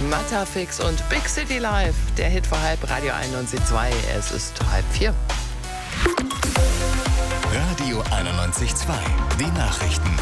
Matterfix und Big City Live. Der Hit vor halb, Radio 91.2. Es ist 3:30. Radio 91.2. Die Nachrichten.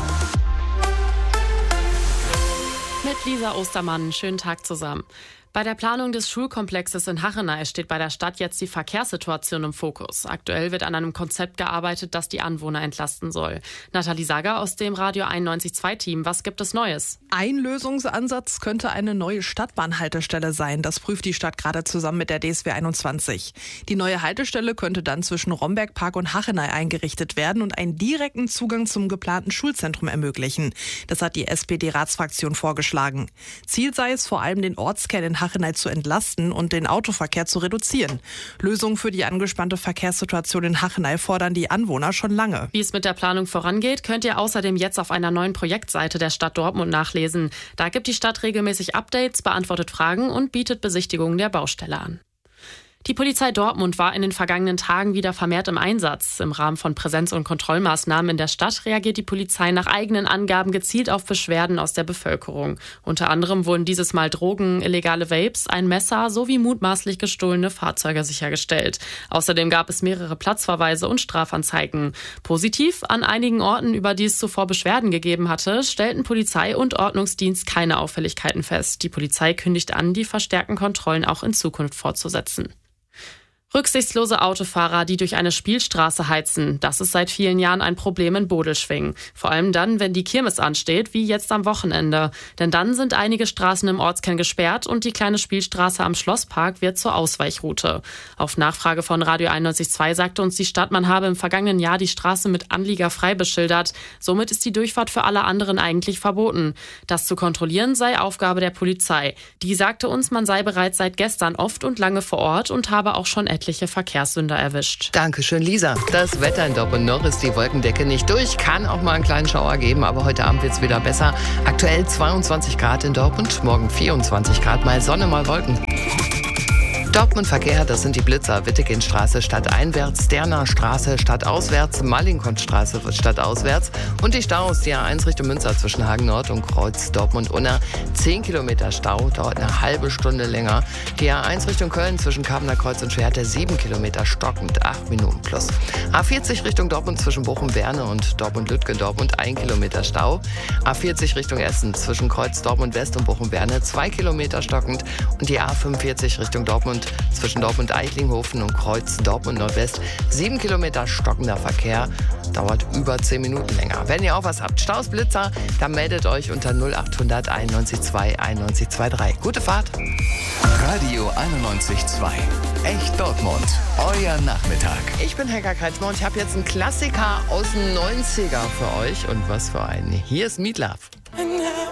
Mit Lisa Ostermann. Schönen Tag zusammen. Bei der Planung des Schulkomplexes in Hachenay steht bei der Stadt jetzt die Verkehrssituation im Fokus. Aktuell wird an einem Konzept gearbeitet, das die Anwohner entlasten soll. Nathalie Sager aus dem Radio 91.2-Team. Was gibt es Neues? Ein Lösungsansatz könnte eine neue Stadtbahnhaltestelle sein. Das prüft die Stadt gerade zusammen mit der DSW 21. Die neue Haltestelle könnte dann zwischen Rombergpark und Hachenay eingerichtet werden und einen direkten Zugang zum geplanten Schulzentrum ermöglichen. Das hat die SPD-Ratsfraktion vorgeschlagen. Ziel sei es vor allem, den Ortskern in Hachenay zu entlasten und den Autoverkehr zu reduzieren. Lösungen für die angespannte Verkehrssituation in Hachenay fordern die Anwohner schon lange. Wie es mit der Planung vorangeht, könnt ihr außerdem jetzt auf einer neuen Projektseite der Stadt Dortmund nachlesen. Da gibt die Stadt regelmäßig Updates, beantwortet Fragen und bietet Besichtigungen der Baustelle an. Die Polizei Dortmund war in den vergangenen Tagen wieder vermehrt im Einsatz. Im Rahmen von Präsenz- und Kontrollmaßnahmen in der Stadt reagiert die Polizei nach eigenen Angaben gezielt auf Beschwerden aus der Bevölkerung. Unter anderem wurden dieses Mal Drogen, illegale Vapes, ein Messer sowie mutmaßlich gestohlene Fahrzeuge sichergestellt. Außerdem gab es mehrere Platzverweise und Strafanzeigen. Positiv, an einigen Orten, über die es zuvor Beschwerden gegeben hatte, stellten Polizei und Ordnungsdienst keine Auffälligkeiten fest. Die Polizei kündigt an, die verstärkten Kontrollen auch in Zukunft fortzusetzen. Rücksichtslose Autofahrer, die durch eine Spielstraße heizen, das ist seit vielen Jahren ein Problem in Bodelschwingh. Vor allem dann, wenn die Kirmes ansteht, wie jetzt am Wochenende. Denn dann sind einige Straßen im Ortskern gesperrt und die kleine Spielstraße am Schlosspark wird zur Ausweichroute. Auf Nachfrage von Radio 91.2 sagte uns die Stadt, man habe im vergangenen Jahr die Straße mit Anlieger frei beschildert. Somit ist die Durchfahrt für alle anderen eigentlich verboten. Das zu kontrollieren sei Aufgabe der Polizei. Die sagte uns, man sei bereits seit gestern oft und lange vor Ort und habe auch schon etliche Verkehrssünder erwischt. Dankeschön, Lisa. Das Wetter in Dortmund, noch ist die Wolkendecke nicht durch. Kann auch mal einen kleinen Schauer geben, aber heute Abend wird es wieder besser. Aktuell 22 Grad in Dortmund, morgen 24 Grad, mal Sonne, mal Wolken. Dortmund Verkehr, das sind die Blitzer. Wittekind-Straße stadteinwärts, Sterner Straße stadtauswärts, Mallinckrodt-Straße stadtauswärts und die Staus, die A1 Richtung Münster zwischen Hagen Nord und Kreuz Dortmund-Unna. 10 Kilometer Stau, dauert eine halbe Stunde länger. Die A1 Richtung Köln zwischen Kabener Kreuz und Schwerte 7 Kilometer stockend, 8 Minuten plus. A40 Richtung Dortmund zwischen Bochum-Werne und Dortmund-Lütgen, Dortmund 1 Kilometer Stau. A40 Richtung Essen zwischen Kreuz Dortmund-West und Bochum-Werne 2 Kilometer stockend und die A45 Richtung Dortmund zwischen Dortmund-Eichlinghofen und Kreuz Dortmund-Nordwest 7 Kilometer stockender Verkehr, dauert über 10 Minuten länger. Wenn ihr auch was habt, Staus, Blitzer, dann meldet euch unter 0800 91.2 9123. Gute Fahrt! Radio 91.2. Echt Dortmund. Euer Nachmittag. Ich bin Helga Kreitzmer und ich habe jetzt einen Klassiker aus den 90er für euch. Und was für einen. Hier ist Meat Love.